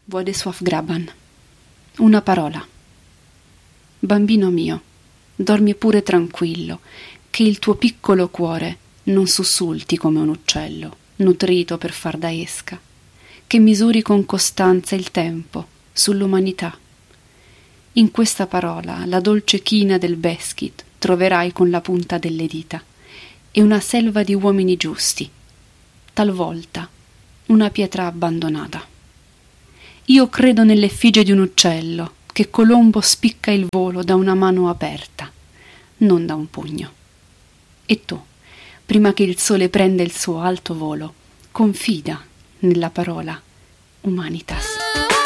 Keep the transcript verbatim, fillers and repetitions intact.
Władysław Graban. Una parola. Bambino mio, dormi pure tranquillo, che il tuo piccolo cuore non sussulti come un uccello, nutrito per far da esca, che misuri con costanza il tempo sull'umanità. In questa parola la dolce china del Beskid troverai con la punta delle dita, e una selva di uomini giusti, talvolta una pietra abbandonata. Io credo nell'effigie di un uccello che Colombo spicca il volo da una mano aperta, non da un pugno. E tu, prima che il sole prenda il suo alto volo, confida nella parola Humanitas.